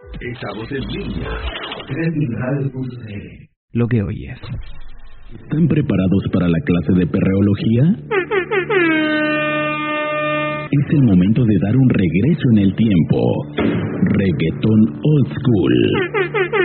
Estamos en línea. Creativeradio.cl. Lo que oyes. ¿Están preparados para la clase de perreología? Es el momento de dar un regreso en el tiempo. Reggaetón Old School.